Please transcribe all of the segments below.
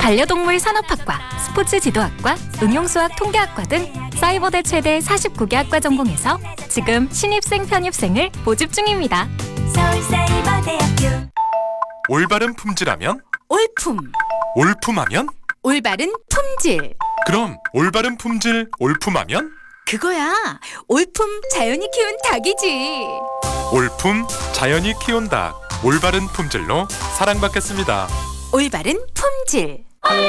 반려동물 산업학과, 스포츠 지도학과, 응용수학 통계학과 등 사이버대 최대 49개 학과 전공에서 지금 신입생 편입생을 모집 중입니다. 서울사이버대학교. 올바른 품질하면? 올품, 올품하면? 올바른 품질. 그럼 올바른 품질 올품하면? 그거야. 올품 자연이 키운 닭이지. 올품 자연이 키운 닭, 올바른 품질로 사랑받겠습니다. 올바른 품질.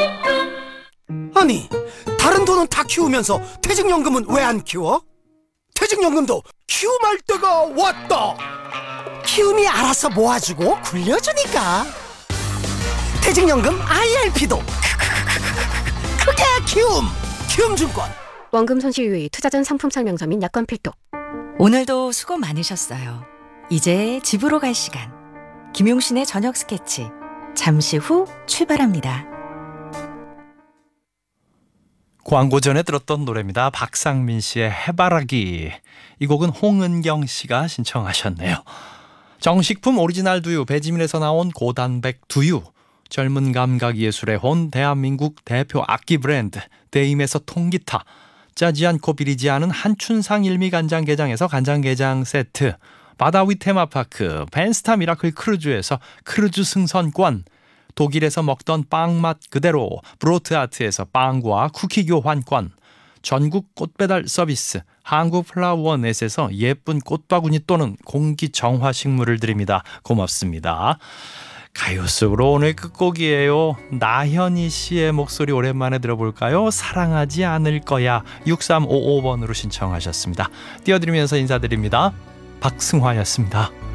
아니, 다른 돈은 다 키우면서 퇴직연금은 왜 안 키워? 퇴직연금도 키움할 때가 왔다. 키움이 알아서 모아주고 굴려주니까. 퇴직연금 IRP도 크게 키움증권. 원금 손실 유의, 투자 전 상품 설명서 및 약관 필독. 오늘도 수고 많으셨어요. 이제 집으로 갈 시간. 김용신의 저녁 스케치 잠시 후 출발합니다. 광고 전에 들었던 노래입니다. 박상민 씨의 해바라기. 이 곡은 홍은경 씨가 신청하셨네요. 정식품 오리지널 두유 배지민에서 나온 고단백 두유, 젊은 감각 예술의 혼 대한민국 대표 악기 브랜드 데임에서 통기타, 짜지 않고 비리지 않은 한춘상 일미간장게장에서 간장게장 세트, 바다위 테마파크 벤스타 미라클 크루즈에서 크루즈 승선권, 독일에서 먹던 빵 맛 그대로 브로트아트에서 빵과 쿠키 교환권, 전국 꽃배달 서비스 한국플라워넷에서 예쁜 꽃바구니 또는 공기정화 식물을 드립니다. 고맙습니다. 가요 속으로 오늘 끝곡이에요. 나현희 씨의 목소리 오랜만에 들어볼까요? 사랑하지 않을 거야. 6355번으로 신청하셨습니다. 띄워드리면서 인사드립니다. 박승화였습니다.